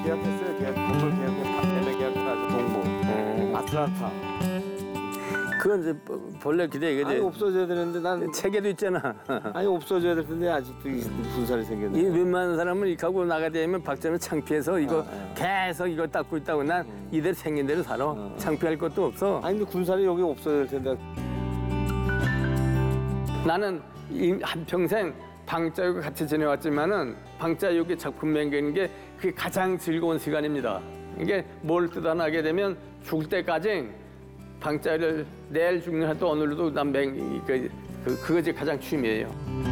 계약했어요. 건물 계약에 계약해가지고 동부 아틀란타. 그건 이제 본래 기대 아니 없어져야 되는데 난 체계도 있잖아. 아니 없어져야 될 텐데 아직도 군살이 생겼네. 이 웬만한 사람은 이하고 나가야 되면 박자는 창피해서 이거 계속 이거 닦고 있다고 난 이대로 생긴 대로 살아. 창피할 것도 없어. 아니 근데 군살이 여기 없어야 될 텐데. 나는 이 한평생 방자육과 같이 지내왔지만은 방자육의 작품 맹기는 게 그게 가장 즐거운 시간입니다. 이게 뭘 뜯어나게 되면 죽을 때까지 방자를 내일 죽는 한도 오늘도 그것이 가장 취미예요.